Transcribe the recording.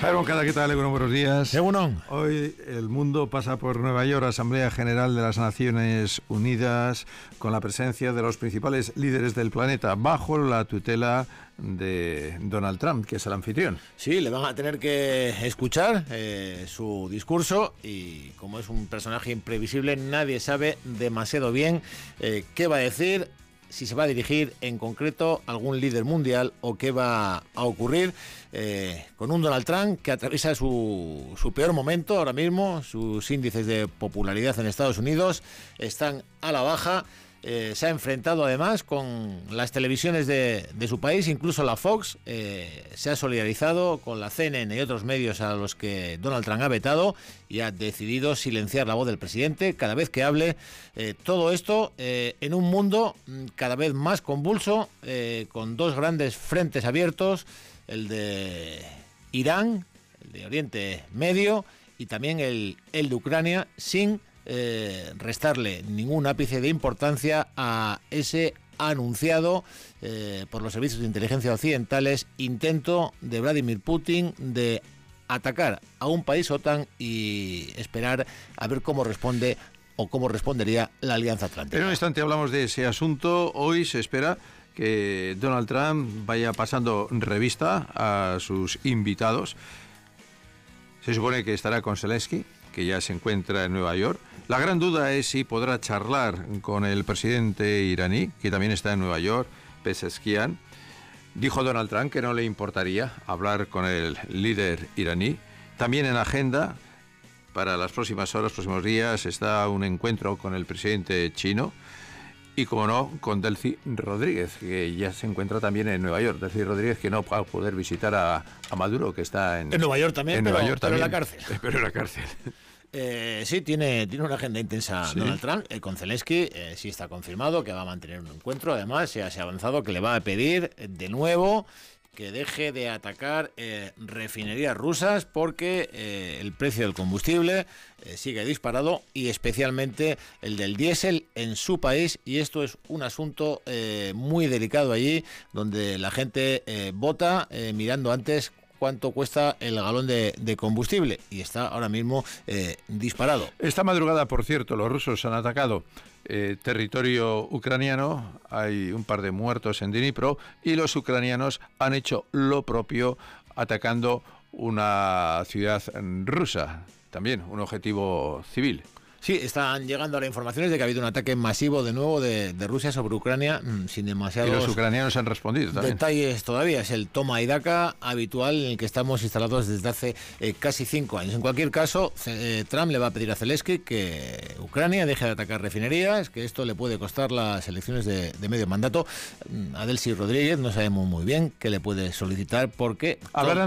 Jaime Moncada, ¿qué tal? Buenos días. Egunon. Hoy el mundo pasa por Nueva York, Asamblea General de las Naciones Unidas, con la presencia de los principales líderes del planeta, bajo la tutela de Donald Trump, que es el anfitrión. Sí, le van a tener que escuchar su discurso y como es un personaje imprevisible, nadie sabe demasiado bien qué va a decir, si se va a dirigir en concreto a algún líder mundial o qué va a ocurrir con un Donald Trump que atraviesa su peor momento ahora mismo. Sus índices de popularidad en Estados Unidos están a la baja. Se ha enfrentado además con las televisiones de su país, incluso la Fox se ha solidarizado con la CNN y otros medios a los que Donald Trump ha vetado y ha decidido silenciar la voz del presidente cada vez que hable. Todo esto en un mundo cada vez más convulso, con dos grandes frentes abiertos, el de Irán, el de Oriente Medio y también el de Ucrania, sin restarle ningún ápice de importancia a ese anunciado por los servicios de inteligencia occidentales intento de Vladimir Putin de atacar a un país OTAN y esperar a ver cómo responde o cómo respondería la Alianza Atlántica. En un instante hablamos de ese asunto. Hoy se espera que Donald Trump vaya pasando revista a sus invitados. Se supone que estará con Zelensky, que ya se encuentra en Nueva York. La gran duda es si podrá charlar con el presidente iraní, que también está en Nueva York, Pezeshkian. Dijo Donald Trump que no le importaría hablar con el líder iraní. También en la agenda, para las próximas horas, próximos días, está un encuentro con el presidente chino y, como no, con Delcy Rodríguez, que ya se encuentra también en Nueva York. Delcy Rodríguez, que no va a poder visitar a Maduro, que está en Nueva York también, pero en la cárcel. Pero en la cárcel. Sí, tiene una agenda intensa, ¿sí? Donald Trump con Zelensky, sí está confirmado que va a mantener un encuentro. Además, se ha avanzado que le va a pedir de nuevo que deje de atacar refinerías rusas porque el precio del combustible sigue disparado, y especialmente el del diésel en su país, y esto es un asunto muy delicado allí, donde la gente vota mirando antes cuánto cuesta el galón de combustible, y está ahora mismo disparado. Esta madrugada, por cierto, los rusos han atacado territorio ucraniano. Hay un par de muertos en Dnipro, y los ucranianos han hecho lo propio atacando una ciudad rusa, también un objetivo civil. Sí, están llegando ahora informaciones de que ha habido un ataque masivo de nuevo de Rusia sobre Ucrania, sin demasiados... Y los ucranianos han respondido también. Detalles todavía. Es el toma y daca habitual en el que estamos instalados desde hace casi 5 años. En cualquier caso, Trump le va a pedir a Zelensky que Ucrania deje de atacar refinerías, que esto le puede costar las elecciones de medio mandato. A Delcy Rodríguez no sabemos muy bien qué le puede solicitar, porque...